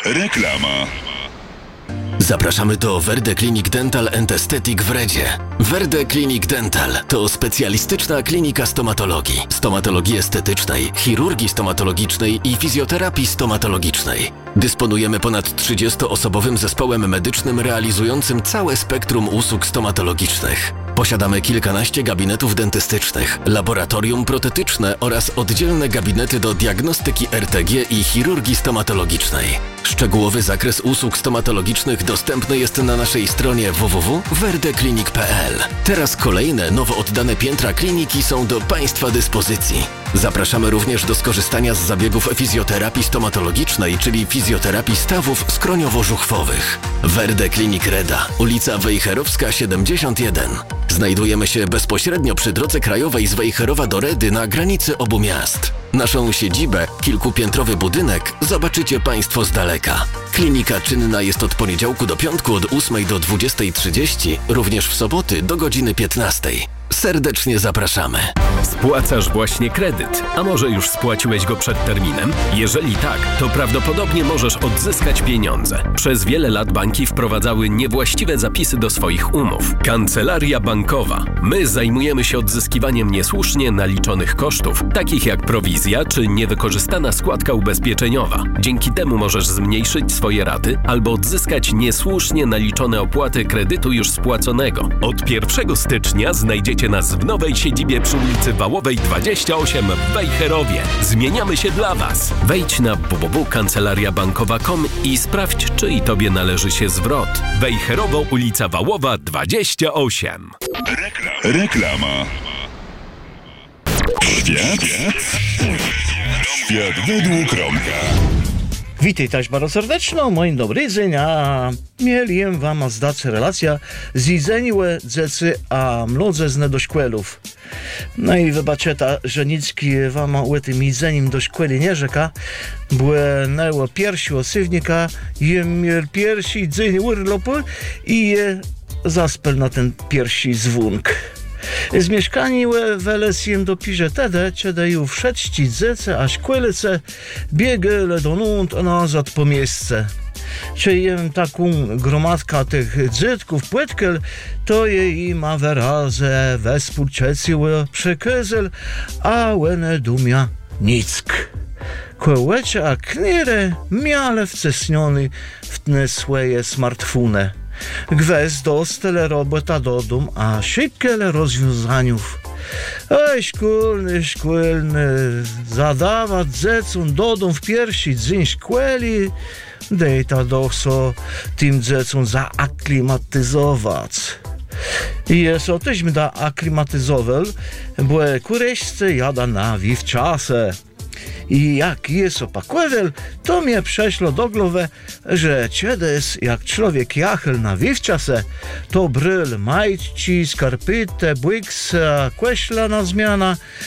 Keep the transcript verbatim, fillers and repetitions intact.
Reklama. Zapraszamy do Verde Clinic Dental and Aesthetic w Redzie. Verde Clinic Dental to specjalistyczna klinika stomatologii, stomatologii estetycznej, chirurgii stomatologicznej i fizjoterapii stomatologicznej. Dysponujemy ponad trzydziestoosobowym zespołem medycznym realizującym całe spektrum usług stomatologicznych. Posiadamy kilkanaście gabinetów dentystycznych, laboratorium protetyczne oraz oddzielne gabinety do diagnostyki R T G i chirurgii stomatologicznej. Szczegółowy zakres usług stomatologicznych dostępny jest na naszej stronie w w w kropka verdeclinic kropka p l. Teraz kolejne, nowo oddane piętra kliniki są do Państwa dyspozycji. Zapraszamy również do skorzystania z zabiegów fizjoterapii stomatologicznej, czyli fizjoterapii stawów skroniowo-żuchwowych. Verde Clinic Reda, ulica Wejherowska siedemdziesiąt jeden. Znajdujemy się bezpośrednio przy drodze krajowej z Wejherowa do Redy na granicy obu miast. Naszą siedzibę, kilkupiętrowy budynek, zobaczycie Państwo z daleka. Klinika czynna jest od poniedziałku do piątku od ósmej do dwudziestej trzydzieści, również w soboty do godziny piętnastej. Serdecznie zapraszamy. Spłacasz właśnie kredyt, a może już spłaciłeś go przed terminem? Jeżeli tak, to prawdopodobnie możesz odzyskać pieniądze. Przez wiele lat banki wprowadzały niewłaściwe zapisy do swoich umów. Kancelaria bankowa. My zajmujemy się odzyskiwaniem niesłusznie naliczonych kosztów, takich jak prowizja czy niewykorzystana składka ubezpieczeniowa. Dzięki temu możesz zmniejszyć swoje raty albo odzyskać niesłusznie naliczone opłaty kredytu już spłaconego. Od pierwszego stycznia znajdziecie nas w nowej siedzibie przy ulicy Wałowej dwadzieścia osiem w Wejherowie. Zmieniamy się dla Was. Wejdź na w w w kropka kancelaria bankowa kropka com i sprawdź, czy i Tobie należy się zwrot. Wejherowo, ulica Wałowa dwadzieścia osiem. Rekla- Reklama. Świat? Świat według Romka. Witaj też bardzo serdecznie, moim dobry dzień, a mieliłem wam zdać relacja z idzeniłe dzieci a młodzezne do szkołów. No i wybaczeta, że nicki wam o tym idzeniem do szkoły nie rzeka, bo neło pierwsi osywnika, jem miał pierwszy dzień urlopu i je zaspel na ten pierwszy zwónk. Z mieszkaniłe welesjem dopisze tedy, kiedy ju wszedści dzece, a szkolice biegele do nut, a nazad po miejsce. Czy jem taką gromadka tych dzietków płetkel, to je ima wyrazę wespółczeciły przekyzel, a łene dumia nick. Kołecze a knire miale wcesniony w tne swoje smartfone. Gwez dostele robota do dom, a szybkiele rozwiązaniów. Ej, szkolny, szkolny, zadawać dzecun do dom w pierwszy dzień szkoli, dej ta dochso tym dzecun zaaklimatyzować. I jest o tyśmy da aklimatyzował, bo kureśce jada na wiwczasę. I jak jest opakowel, to mnie przeszło do głowy, że ciedes jak człowiek jachel na wiwczasę, to bryl majci, skarpyte, błyks, kłeśla na zmiana,